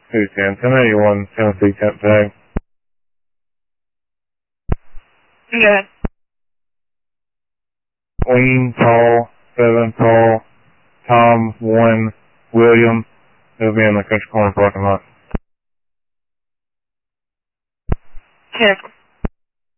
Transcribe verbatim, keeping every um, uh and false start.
two ten, ten eighty-one, Tennessee temp tag. Yeah. Wayne, Paul, seven, Paul, Tom, one, William. It'll be in the Country Corner parking lot. Ten.